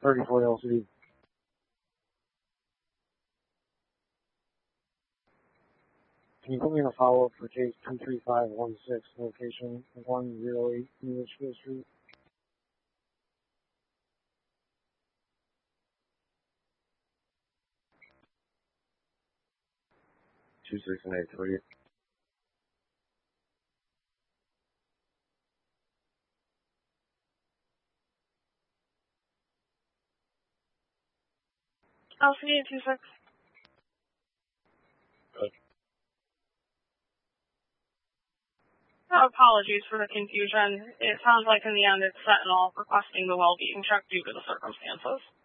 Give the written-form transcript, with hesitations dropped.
34 LCD. Can you put me in a follow-up for case 23516, location 108 New Litchfield Street? 2683. LCD 26. Apologies for the confusion. It sounds like in the end it's Sentinel requesting the well-being check due to the circumstances.